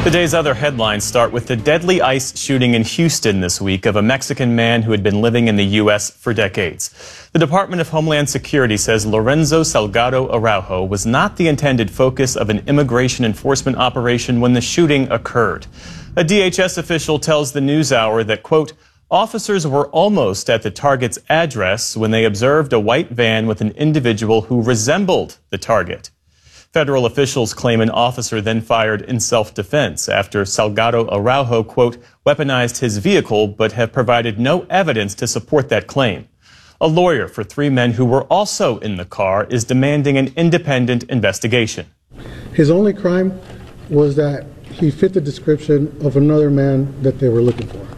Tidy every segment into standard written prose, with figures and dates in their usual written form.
The day's other headlines start with the deadly ICE shooting in Houston this week of a Mexican man who had been living in the U.S. for decades. The Department of Homeland Security says Lorenzo Salgado Araujo was not the intended focus of an immigration enforcement operation when the shooting occurred. A DHS official tells the NewsHour that, quote, officers were almost at the target's address when they observed a white van with an individual who resembled the target. Federal officials claim an officer then fired in self-defense after Salgado Araujo, quote, weaponized his vehicle, but have provided no evidence to support that claim. A lawyer for three men who were also in the car is demanding an independent investigation. His only crime was that he fit the description of another man that they were looking for.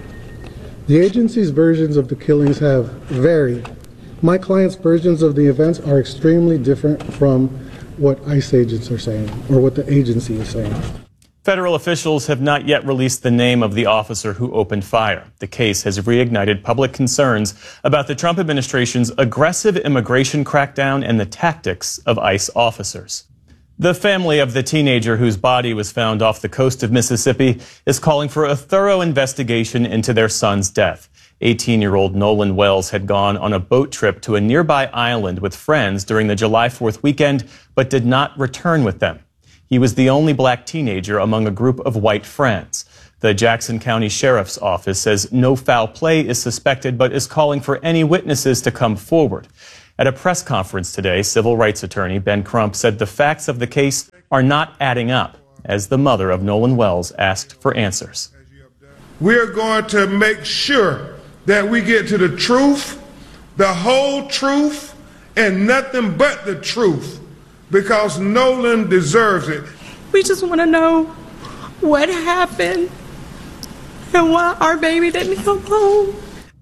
The agency's versions of the killings have varied. My client's versions of the events are extremely different from what ICE agents are saying, or what the agency is saying. Federal officials have not yet released the name of the officer who opened fire. The case has reignited public concerns about the Trump administration's aggressive immigration crackdown and the tactics of ICE officers. The family of the teenager whose body was found off the coast of Mississippi is calling for a thorough investigation into their son's death. 18-year-old Nolan Wells had gone on a boat trip to a nearby island with friends during the July 4th weekend, but did not return with them. He was the only black teenager among a group of white friends. The Jackson County Sheriff's Office says no foul play is suspected, but is calling for any witnesses to come forward. At a press conference today, civil rights attorney Ben Crump said the facts of the case are not adding up, as the mother of Nolan Wells asked for answers. We're going to make sure that we get to the truth, the whole truth, and nothing but the truth, because Nolan deserves it. We just want to know what happened and why our baby didn't come home.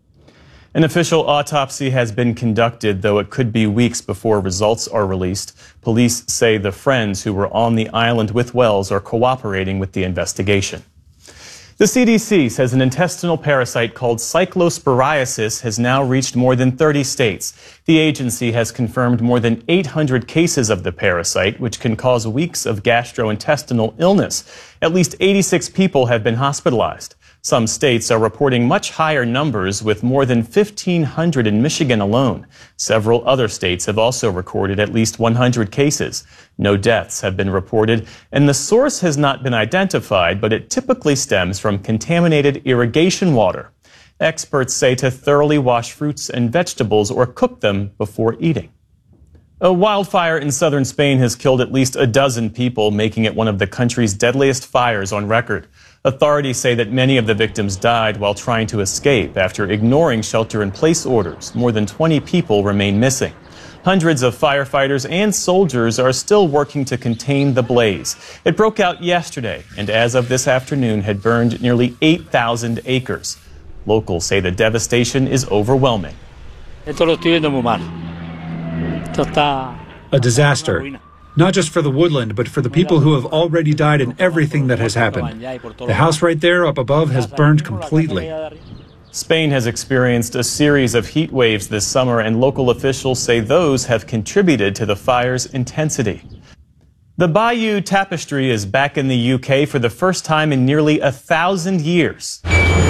An official autopsy has been conducted, though it could be weeks before results are released. Police say the friends who were on the island with Wells are cooperating with the investigation. The CDC says an intestinal parasite called cyclosporiasis has now reached more than 30 states. The agency has confirmed more than 800 cases of the parasite, which can cause weeks of gastrointestinal illness. At least 86 people have been hospitalized. Some states are reporting much higher numbers, with more than 1,500 in Michigan alone. Several other states have also recorded at least 100 cases. No deaths have been reported, and the source has not been identified, but it typically stems from contaminated irrigation water. Experts say to thoroughly wash fruits and vegetables or cook them before eating. A wildfire in southern Spain has killed at least a dozen people, making it one of the country's deadliest fires on record. Authorities say that many of the victims died while trying to escape after ignoring shelter-in-place orders. More than 20 people remain missing. Hundreds of firefighters and soldiers are still working to contain the blaze. It broke out yesterday, and as of this afternoon had burned nearly 8,000 acres. Locals say the devastation is overwhelming. A disaster, not just for the woodland, but for the people who have already died and everything that has happened. The house right there up above has burned completely. Spain has experienced a series of heat waves this summer, and local officials say those have contributed to the fire's intensity. The Bayeux Tapestry is back in the UK for the first time in nearly 1,000 years.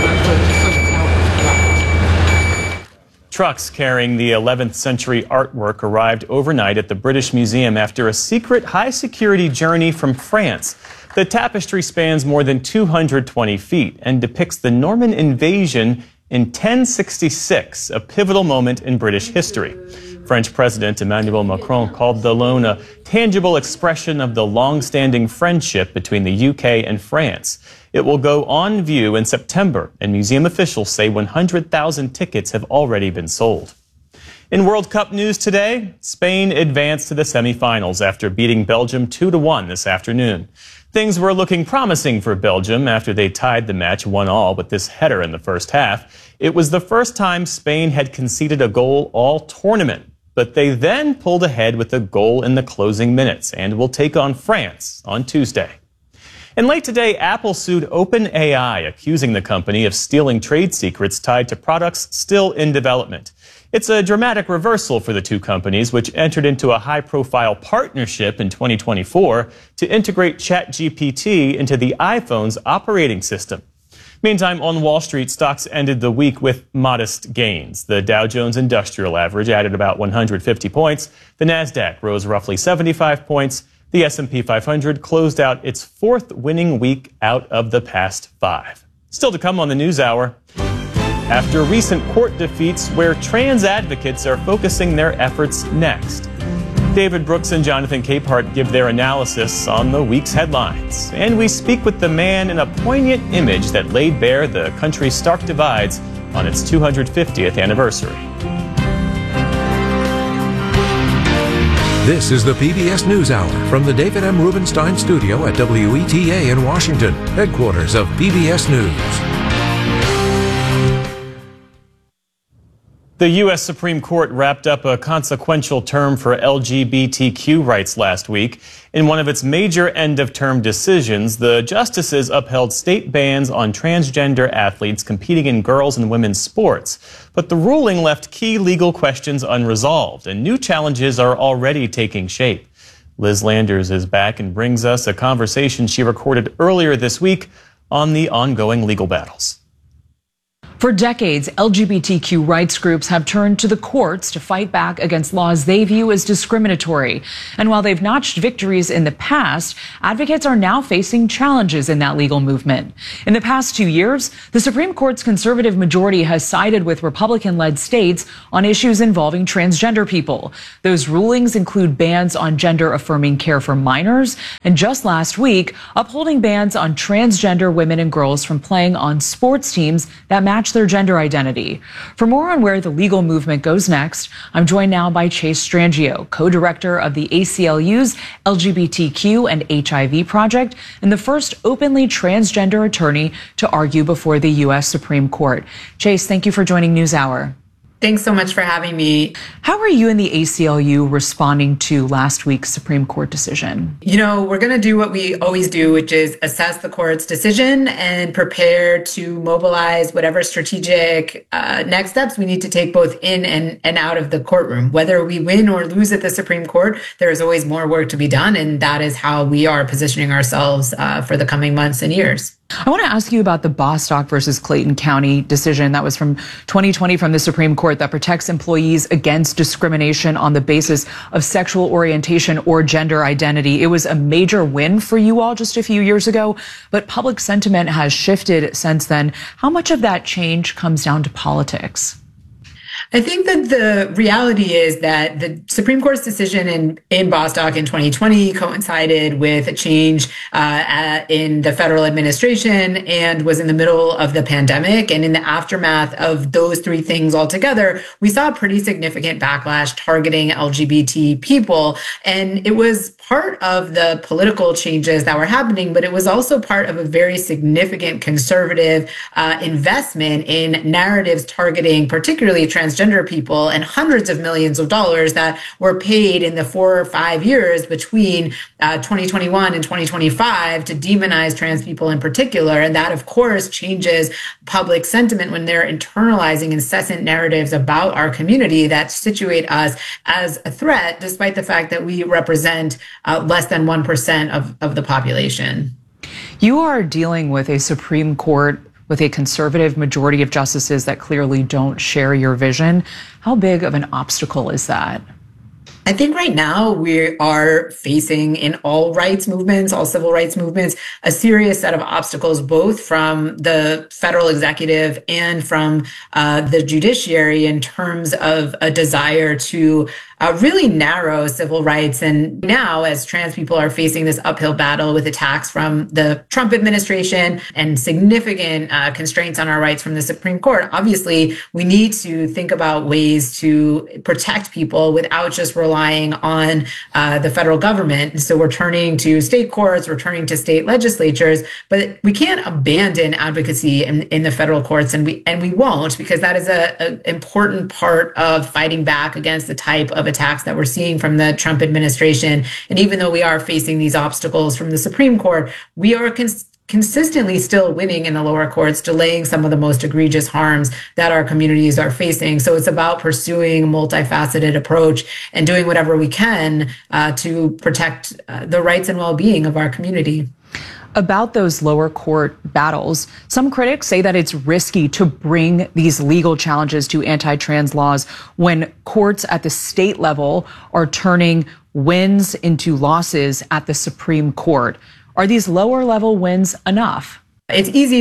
Trucks carrying the 11th century artwork arrived overnight at the British Museum after a secret high-security journey from France. The tapestry spans more than 220 feet and depicts the Norman invasion in 1066, a pivotal moment in British history. French President Emmanuel Macron called the loan a tangible expression of the long-standing friendship between the UK and France. It will go on view in September, and museum officials say 100,000 tickets have already been sold. In World Cup news today, Spain advanced to the semifinals after beating Belgium 2-1 this afternoon. Things were looking promising for Belgium after they tied the match 1-1 with this header in the first half. It was the first time Spain had conceded a goal all tournament, but they then pulled ahead with a goal in the closing minutes and will take on France on Tuesday. And late today, Apple sued OpenAI, accusing the company of stealing trade secrets tied to products still in development. It's a dramatic reversal for the two companies, which entered into a high-profile partnership in 2024 to integrate ChatGPT into the iPhone's operating system. Meantime, on Wall Street, stocks ended the week with modest gains. The Dow Jones Industrial Average added about 150 points. The Nasdaq rose roughly 75 points. The S&P 500 closed out its fourth winning week out of the past 5. Still to come on the NewsHour. After recent court defeats, where trans advocates are focusing their efforts next. David Brooks and Jonathan Capehart give their analysis on the week's headlines. And we speak with the man in a poignant image that laid bare the country's stark divides on its 250th anniversary. This is the PBS NewsHour from the David M. Rubenstein Studio at WETA in Washington, headquarters of PBS News. The U.S. Supreme Court wrapped up a consequential term for LGBTQ rights last week. In one of its major end-of-term decisions, the justices upheld state bans on transgender athletes competing in girls' and women's sports. But the ruling left key legal questions unresolved, and new challenges are already taking shape. Liz Landers is back and brings us a conversation she recorded earlier this week on the ongoing legal battles. For decades, LGBTQ rights groups have turned to the courts to fight back against laws they view as discriminatory. And while they've notched victories in the past, advocates are now facing challenges in that legal movement. In the past 2 years, the Supreme Court's conservative majority has sided with Republican-led states on issues involving transgender people. Those rulings include bans on gender-affirming care for minors, and just last week, upholding bans on transgender women and girls from playing on sports teams that match their gender identity. For more on where the legal movement goes next, I'm joined now by Chase Strangio, co-director of the ACLU's LGBTQ and HIV project and the first openly transgender attorney to argue before the U.S. Supreme Court. Chase, thank you for joining NewsHour. Thanks so much for having me. How are you and the ACLU responding to last week's Supreme Court decision? You know, we're going to do what we always do, which is assess the court's decision and prepare to mobilize whatever strategic next steps we need to take both in and out of the courtroom. Whether we win or lose at the Supreme Court, there is always more work to be done, and that is how we are positioning ourselves for the coming months and years. I want to ask you about the Bostock versus Clayton County decision that was from 2020 from the Supreme Court that protects employees against discrimination on the basis of sexual orientation or gender identity. It was a major win for you all just a few years ago, but public sentiment has shifted since then. How much of that change comes down to politics? I think that the reality is that the Supreme Court's decision in Bostock in 2020 coincided with a change in the federal administration and was in the middle of the pandemic. And in the aftermath of those three things altogether, we saw a pretty significant backlash targeting LGBT people. And it was part of the political changes that were happening, but it was also part of a very significant conservative investment in narratives targeting particularly transgender people and hundreds of millions of dollars that were paid in the 4 or 5 years between 2021 and 2025 to demonize trans people in particular. And that, of course, changes public sentiment when they're internalizing incessant narratives about our community that situate us as a threat, despite the fact that we represent less than 1% of the population. You are dealing with a Supreme Court with a conservative majority of justices that clearly don't share your vision. How big of an obstacle is that? I think right now we are facing in all rights movements, all civil rights movements, a serious set of obstacles, both from the federal executive and from the judiciary in terms of a desire to really narrow civil rights. And now, as trans people are facing this uphill battle with attacks from the Trump administration and significant constraints on our rights from the Supreme Court, obviously, we need to think about ways to protect people without just relying on the federal government. And so we're turning to state courts, we're turning to state legislatures, but we can't abandon advocacy in the federal courts, and we won't, because that is an important part of fighting back against the type of attacks that we're seeing from the Trump administration. And even though we are facing these obstacles from the Supreme Court, we are consistently still winning in the lower courts, delaying some of the most egregious harms that our communities are facing. So it's about pursuing a multifaceted approach and doing whatever we can to protect the rights and well-being of our community. About those lower court battles, some critics say that it's risky to bring these legal challenges to anti-trans laws when courts at the state level are turning wins into losses at the Supreme Court. Are these lower level wins enough? It's easy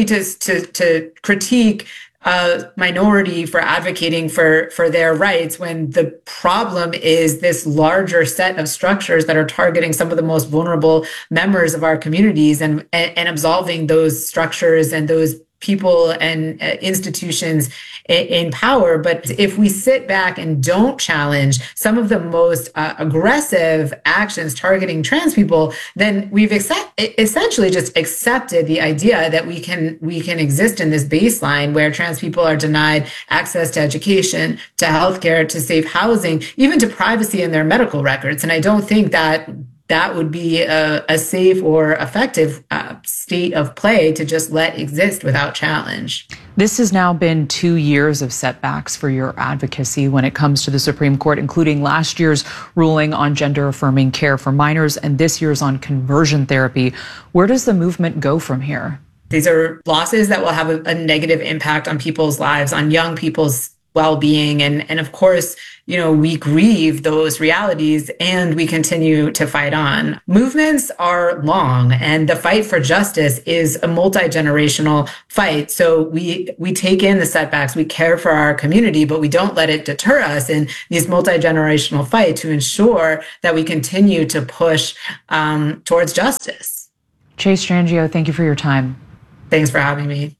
to critique a minority for advocating for their rights when the problem is this larger set of structures that are targeting some of the most vulnerable members of our communities and absolving those structures and those people and institutions in power. But if we sit back and don't challenge some of the most aggressive actions targeting trans people, then we've essentially just accepted the idea that we can exist in this baseline where trans people are denied access to education, to healthcare, to safe housing, even to privacy in their medical records. And I don't think that would be a safe or effective state of play to just let exist without challenge. This has now been 2 years of setbacks for your advocacy when it comes to the Supreme Court, including last year's ruling on gender-affirming care for minors and this year's on conversion therapy. Where does the movement go from here? These are losses that will have a negative impact on people's lives, on young people's well-being. And of course, we grieve those realities and we continue to fight on. Movements are long and the fight for justice is a multi-generational fight. So we take in the setbacks, we care for our community, but we don't let it deter us in these multi-generational fights to ensure that we continue to push towards justice. Chase Strangio, thank you for your time. Thanks for having me.